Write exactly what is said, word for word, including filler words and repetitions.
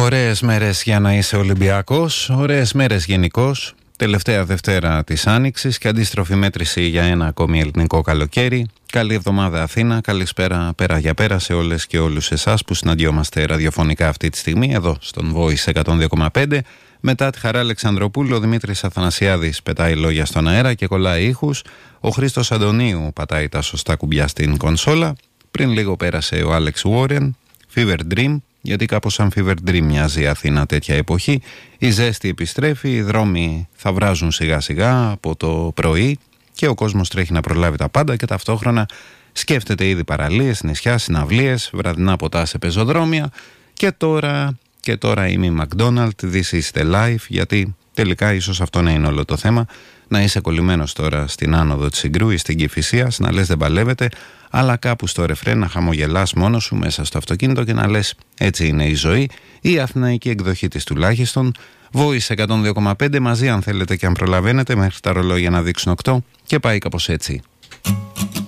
Ωραίες μέρες για να είσαι Ολυμπιακός, ωραίες μέρες γενικώς. Τελευταία Δευτέρα της Άνοιξης και αντίστροφη μέτρηση για ένα ακόμη ελληνικό καλοκαίρι. Καλή εβδομάδα Αθήνα, καλησπέρα πέρα για πέρα σε όλες και όλους εσάς που συναντιόμαστε ραδιοφωνικά αυτή τη στιγμή εδώ στον Voice εκατόν δύο κόμμα πέντε. Μετά τη Χαρά Αλεξανδροπούλου, ο Δημήτρης Αθανασιάδης πετάει λόγια στον αέρα και κολλάει ήχους. Ο Χρήστος Αντωνίου πατάει τα σωστά κουμπιά στην κονσόλα. Πριν λίγο πέρασε ο Άλεξ Βόρεν, Fever Dream, γιατί κάπως σαν Fever Dream μοιάζει η Αθήνα τέτοια εποχή. Η ζέστη επιστρέφει, οι δρόμοι θα βράζουν σιγά σιγά από το πρωί και ο κόσμος τρέχει να προλάβει τα πάντα και ταυτόχρονα σκέφτεται ήδη παραλίες, νησιά, συναυλίες, βραδινά ποτά σε πεζοδρόμια και τώρα, και τώρα είμαι η McDonald, this is the life, γιατί τελικά ίσως αυτό να είναι όλο το θέμα. Να είσαι κολλημένος τώρα στην άνοδο της Συγκρού ή στην Κηφισίας, να λες δεν παλεύετε, αλλά κάπου στο ρεφρέ να χαμογελάς μόνος σου μέσα στο αυτοκίνητο και να λες έτσι είναι η ζωή, ή η αθηναϊκή εκδοχή της τουλάχιστον. Voice εκατόν δύο κόμμα πέντε μαζί αν θέλετε και αν προλαβαίνετε μέχρι τα ρολόγια να δείξουν οκτώ και πάει κάπως έτσι.